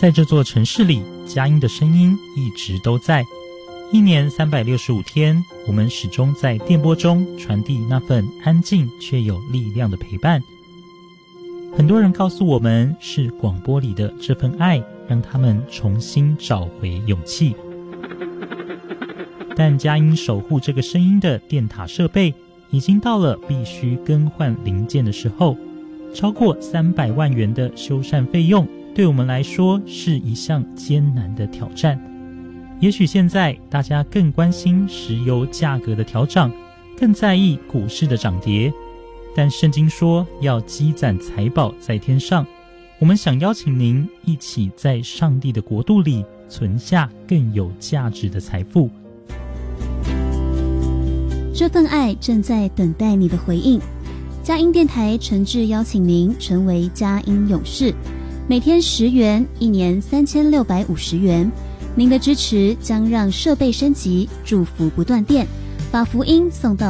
在这座城市里，佳音的声音一直都在。一年365天，我们始终在电波中传递那份安静却有力量的陪伴。很多人告诉我们，是广播里的这份爱让他们重新找回勇气。但佳音守护这个声音的电塔设备已经到了必须更换零件的时候，超过300万元的修缮费用对我们来说是一项艰难的挑战。也许现在大家更关心石油价格的调涨，更在意股市的涨跌，但圣经说要积攒财宝在天上。我们想邀请您一起在上帝的国度里存下更有价值的财富。 这份爱正在等待你的回应。佳音电台诚挚邀请您成为佳音勇士，每天10元，一年3650元。您的支持将让设备升级，祝福不断电，把福音送到